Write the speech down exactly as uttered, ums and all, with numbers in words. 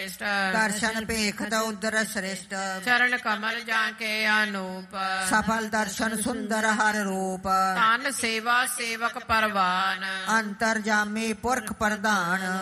ਸ੍ਰੇਸ਼ਟ ਦਰਸ਼ਨ ਭੇਖਤ ਉਦਰ ਸ੍ਰੇਸ਼ਟ ਚਰਨ ਕਮਲ ਜਾਂ ਕੇ ਅਨੂਪ ਸਫਲ ਦਰਸ਼ਨ ਸੁੰਦਰ ਹਰ ਰੂਪ ਤਨ ਸੇਵਾ ਸੇਵਕ ਪਰਵਾਨ ਅੰਤਰ ਜਾਮੀ ਪੁਰਖ ਪ੍ਰਧਾਨ